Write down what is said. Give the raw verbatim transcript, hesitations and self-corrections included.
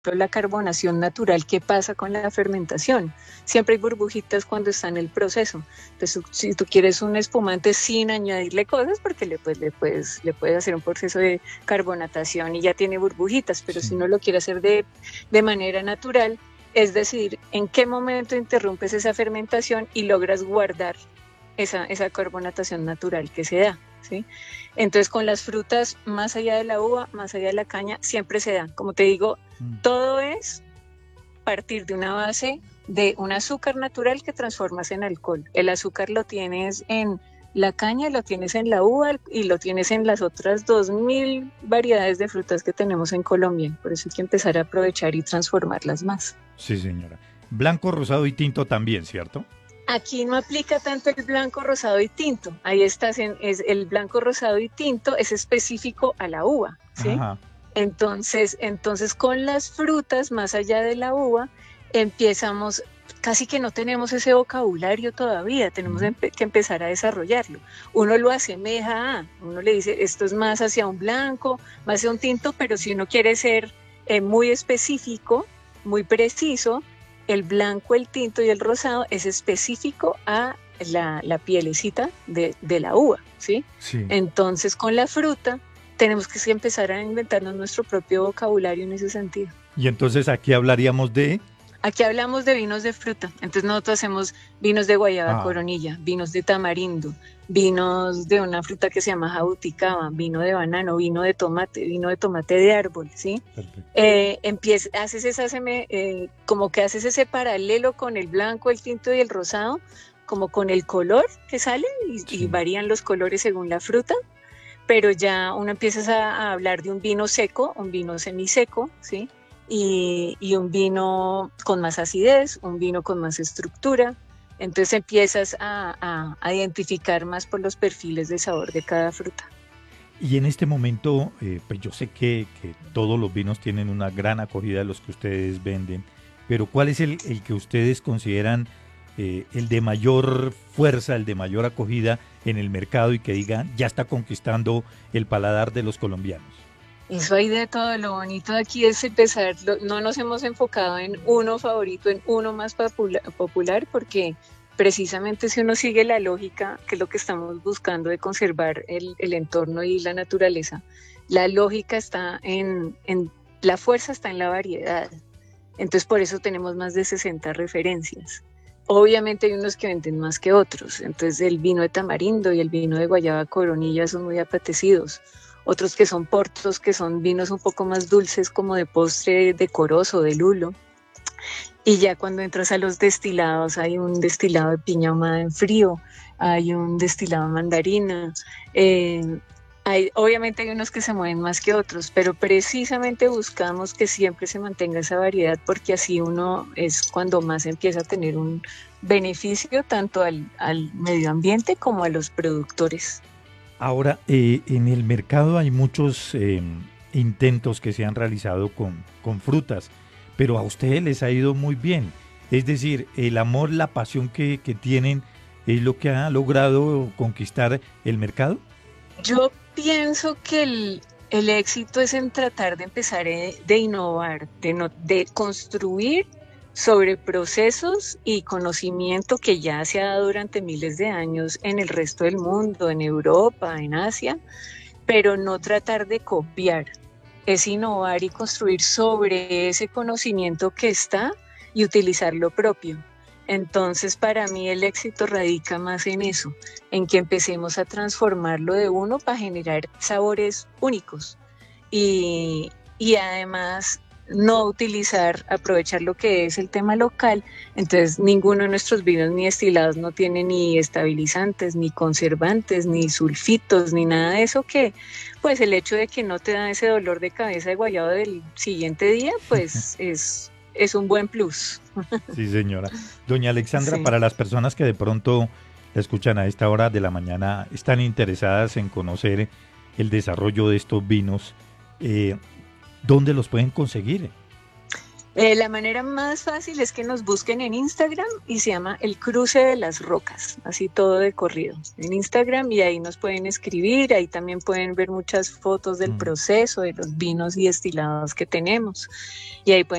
la carbonación natural que pasa con la fermentación. Siempre hay burbujitas cuando está en el proceso. Entonces, si tú quieres un espumante sin añadirle cosas, porque le, pues, le, puedes, le puedes hacer un proceso de carbonatación y ya tiene burbujitas, pero Sí. si no lo quieres hacer de, de manera natural, es decidir en qué momento interrumpes esa fermentación y logras guardar esa, esa carbonatación natural que se da, ¿sí? Entonces, con las frutas, más allá de la uva, más allá de la caña, siempre se da. Como te digo, Mm. todo es partir de una base de un azúcar natural que transformas en alcohol. El azúcar lo tienes en la caña, lo tienes en la uva y lo tienes en las otras dos mil variedades de frutas que tenemos en Colombia. Por eso hay que empezar a aprovechar y transformarlas más. Sí, señora. Blanco, rosado y tinto también, ¿cierto? Aquí no aplica tanto el blanco, rosado y tinto. Ahí estás en es el blanco, rosado y tinto es específico a la uva, ¿sí? Ajá. Entonces, entonces con las frutas, más allá de la uva, empezamos, casi que no tenemos ese vocabulario todavía, tenemos Mm. que empezar a desarrollarlo. Uno lo asemeja a, uno le dice, esto es más hacia un blanco, más hacia un tinto, pero si uno quiere ser eh, muy específico, muy preciso, el blanco, el tinto y el rosado es específico a la, la pielecita de, de la uva, ¿sí? Sí. Entonces, con la fruta, tenemos que empezar a inventarnos nuestro propio vocabulario en ese sentido. Y entonces aquí hablaríamos de... Aquí hablamos de vinos de fruta, entonces nosotros hacemos vinos de guayaba Ah, coronilla, vinos de tamarindo, vinos de una fruta que se llama jabuticaba, vino de banano, vino de tomate, vino de tomate de árbol, ¿sí? perfecto. Eh, empieza, haces esa, eh, como que haces ese paralelo con el blanco, el tinto y el rosado, como con el color que sale y, Sí. y varían los colores según la fruta. Pero ya uno empieza a, a hablar de un vino seco, un vino semiseco, ¿sí? Y, y un vino con más acidez, un vino con más estructura. Entonces empiezas a, a, a identificar más por los perfiles de sabor de cada fruta. Y en este momento, eh, pues yo sé que, que todos los vinos tienen una gran acogida de los que ustedes venden, pero ¿cuál es el, el que ustedes consideran eh, el de mayor fuerza, el de mayor acogida en el mercado y que digan ya está conquistando el paladar de los colombianos? Eso hay de todo. Lo bonito de aquí es empezar, no nos hemos enfocado en uno favorito, en uno más popular, popular, porque precisamente si uno sigue la lógica, que es lo que estamos buscando de conservar el, el entorno y la naturaleza, la lógica está en, en, la fuerza está en la variedad. Entonces por eso tenemos más de sesenta referencias. Obviamente hay unos que venden más que otros, entonces el vino de tamarindo y el vino de guayaba coronilla son muy apetecidos. Otros que son portos, que son vinos un poco más dulces, como de postre decoroso, de lulo. Y ya cuando entras a los destilados, hay un destilado de piña ahumada en frío, hay un destilado de mandarina. Eh, hay, obviamente hay unos que se mueven más que otros, pero precisamente buscamos que siempre se mantenga esa variedad, porque así uno es cuando más empieza a tener un beneficio tanto al, al medio ambiente como a los productores. Ahora, eh, en el mercado hay muchos eh, intentos que se han realizado con, con frutas, pero a ustedes les ha ido muy bien. Es decir, el amor, la pasión que, que tienen es lo que ha logrado conquistar el mercado. Yo pienso que el, el éxito es en tratar de empezar de, de innovar, de, no, de construir sobre procesos y conocimiento que ya se ha dado durante miles de años en el resto del mundo, en Europa, en Asia, pero no tratar de copiar, es innovar y construir sobre ese conocimiento que está y utilizar lo propio. Entonces, para mí el éxito radica más en eso, en que empecemos a transformarlo de uno para generar sabores únicos y, y además no utilizar, aprovechar lo que es el tema local. Entonces ninguno de nuestros vinos ni destilados no tiene ni estabilizantes, ni conservantes, ni sulfitos, ni nada de eso, que pues el hecho de que no te da ese dolor de cabeza de guayabo del siguiente día, pues es, es un buen plus. Sí, señora. Doña Alexandra, Sí. para las personas que de pronto la escuchan a esta hora de la mañana, están interesadas en conocer el desarrollo de estos vinos, eh, ¿dónde los pueden conseguir? Eh, la manera más fácil es que nos busquen en Instagram y se llama El Cruce de las Rocas, así todo de corrido en Instagram, y ahí nos pueden escribir, ahí también pueden ver muchas fotos del Mm. proceso, de los vinos y destilados que tenemos, y ahí pueden